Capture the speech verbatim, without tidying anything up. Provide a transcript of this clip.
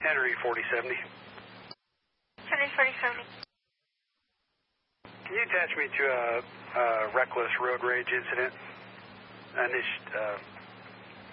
Henry forty seventy. Henry forty seventy. Can you attach me to a, a reckless road rage incident? Init uh,